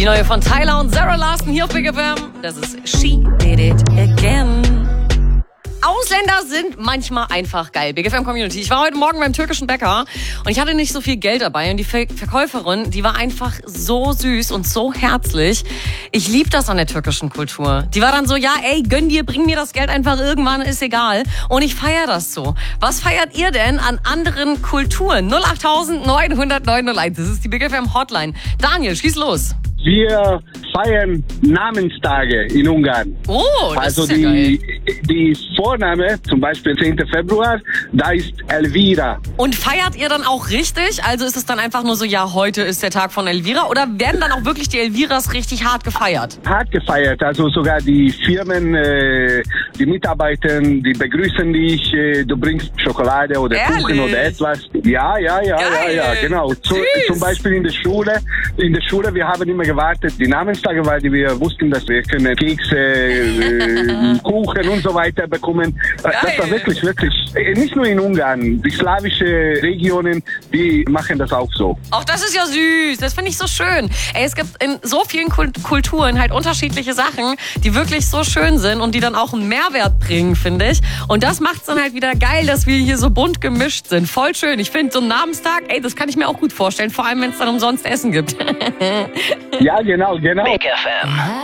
neue von Tyler und Sarah Larson hier auf Big FM. Das ist She Did It Again. Ausländer sind manchmal einfach geil. Big FM Community. Ich war heute Morgen beim türkischen Bäcker und ich hatte nicht so viel Geld dabei. Und die Verkäuferin, die war einfach so süß und so herzlich. Ich liebe das an der türkischen Kultur. Die war dann so, ja, ey, gönn dir, bring mir das Geld einfach irgendwann, ist egal. Und ich feiere das so. Was feiert ihr denn an anderen Kulturen? 08900 901. Das ist die Big FM Hotline. Daniel, schieß los. Wir feiern Namenstage in Ungarn. Oh, das also ist ja geil. Die Vorname, zum Beispiel 10. Februar, da ist Elvira. Und feiert ihr dann auch richtig? Also ist es dann einfach nur so, ja, heute ist der Tag von Elvira? Oder werden dann auch wirklich die Elviras richtig hart gefeiert? Hart gefeiert, also sogar die Firmen, die Mitarbeiter, die begrüßen dich, du bringst Schokolade oder Ehrlich? Kuchen oder etwas. Ja, genau. Zum Beispiel in der Schule, wir haben immer gewartet, die Namenstage, weil wir wussten, dass wir können Kekse, Kuchen und so weiter bekommen. Das war wirklich, nicht nur in Ungarn, die slawischen Regionen, die machen das auch so. Auch das ist ja süß, das finde ich so schön. Ey, es gibt in so vielen Kulturen halt unterschiedliche Sachen, die wirklich so schön sind und die dann auch einen Mehrwert bringen, finde ich. Und das macht es dann halt wieder geil, dass wir hier so bunt gemischt sind. Voll schön. Ich finde so einen Namenstag, ey, das kann ich mir auch gut vorstellen, vor allem wenn es dann umsonst Essen gibt. Ja, genau. Big FM.